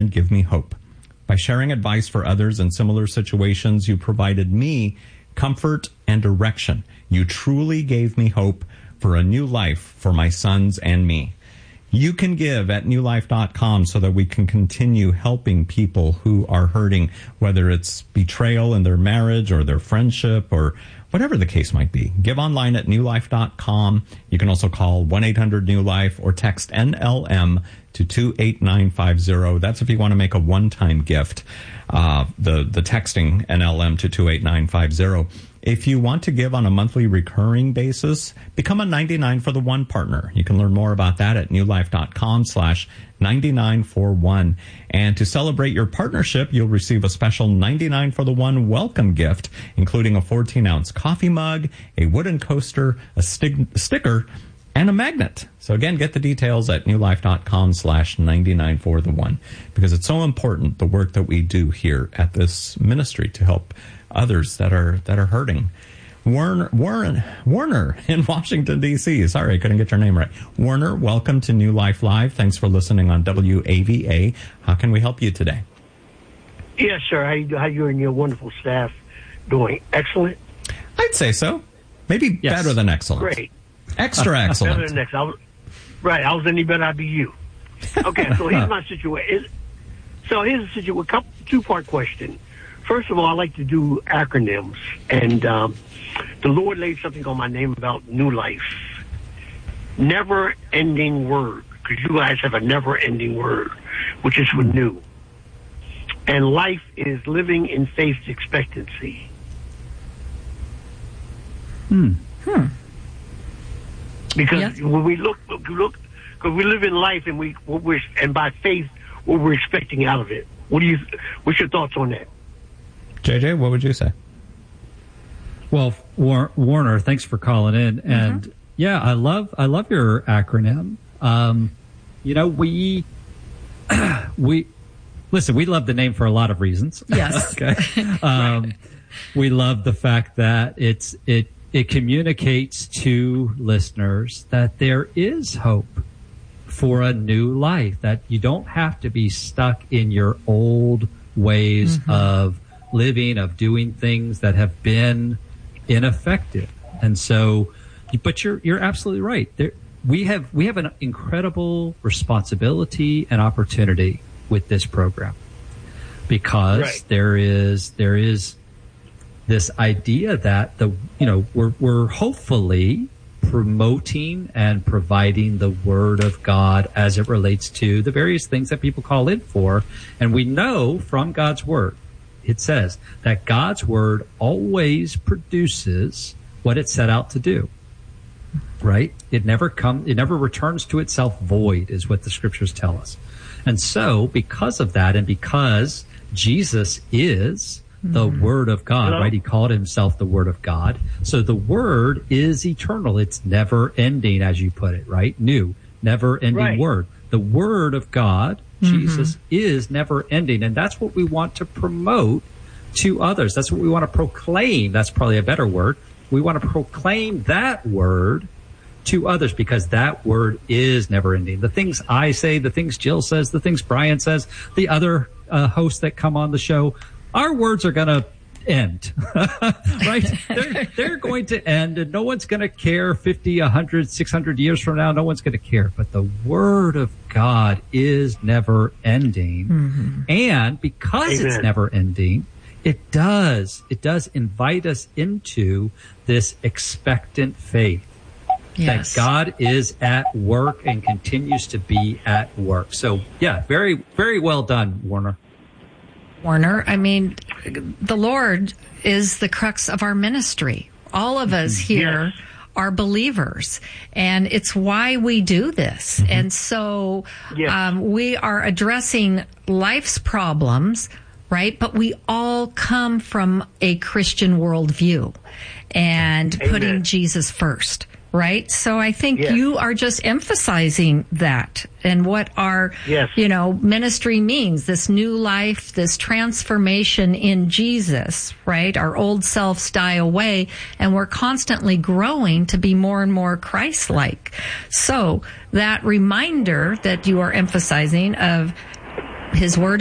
and give me hope. By sharing advice for others in similar situations, you provided me comfort and direction. You truly gave me hope for a new life for my sons and me. You can give at newlife.com so that we can continue helping people who are hurting, whether it's betrayal in their marriage or their friendship or whatever the case might be. Give online at newlife.com. You can also call 1-800-NEW-LIFE or text NLM to 28950. That's if you want to make a one-time gift. The texting NLM to 28950. If you want to give on a monthly recurring basis, become a 99 for the One partner. You can learn more about that at newlife.com/99for1. And to celebrate your partnership, you'll receive a special 99 for the One welcome gift, including a 14-ounce coffee mug, a wooden coaster, a sticker, and a magnet. So again, get the details at newlife.com/99 for the One, because it's so important, the work that we do here at this ministry to help others that are hurting. Warner in Washington, D.C. Sorry, I couldn't get your name right. Warner, welcome to New Life Live. Thanks for listening on WAVA. How can we help you today? Yes, sir. How you and your wonderful staff doing? Excellent? I'd say so. Maybe better than excellent. Great. Extra excellent. Better than excellent. I was any better, I'd be you. Okay, so here's my situation. So here's the situation. Two-part question. First of all, I like to do acronyms, and the Lord laid something on my name about New Life. Never-ending word, because you guys have a never-ending word, which is for new. And life is living in faith expectancy. Because when we look, because we live in life, and and by faith, what we're expecting out of it. What's your thoughts on that? JJ, what would you say? Well, Warner, thanks for calling in. And I love your acronym. We listen, we love the name for a lot of reasons. Yes. Okay. We love the fact that it communicates to listeners that there is hope for a new life, that you don't have to be stuck in your old ways of living, of doing things that have been ineffective. And so, but you're absolutely right. We have an incredible responsibility and opportunity with this program, because there is this idea that we're hopefully promoting and providing the Word of God as it relates to the various things that people call in for. And we know from God's Word, it says that God's Word always produces what it set out to do, right? It never returns to itself void, is what the Scriptures tell us. And so, because of that, and because Jesus is the Word of God, right? He called himself the Word of God. So the Word is eternal. It's never ending, as you put it, right? New, never ending Word. The Word of God, Jesus, is never ending. And that's what we want to promote to others. That's what we want to proclaim. That's probably a better word. We want to proclaim that Word to others, because that Word is never ending. The things I say, the things Jill says, the things Brian says, the other hosts that come on the show, our words are going to end, right? They're going to end, and no one's going to care 50, 100, 600 years from now. No one's going to care. But the Word of God is never ending. And because it's never ending, it does invite us into this expectant faith. That God is at work and continues to be at work. So, very, very well done, Warner. I mean, the Lord is the crux of our ministry. All of us here are believers, and it's why we do this. And so we are addressing life's problems, right? But we all come from a Christian worldview and putting Jesus first. Right? So I think you are just emphasizing that and what our, ministry means, this new life, this transformation in Jesus, right? Our old selves die away, and we're constantly growing to be more and more Christ-like. So that reminder that you are emphasizing of His Word